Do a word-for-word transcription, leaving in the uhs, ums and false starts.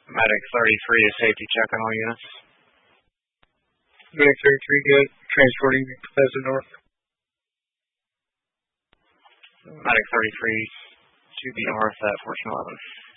Medic thirty-three is safety check on all units. Medic thirty-three, good. Transporting Bethesda North. Medic thirty-three to the north at fourteen eleven.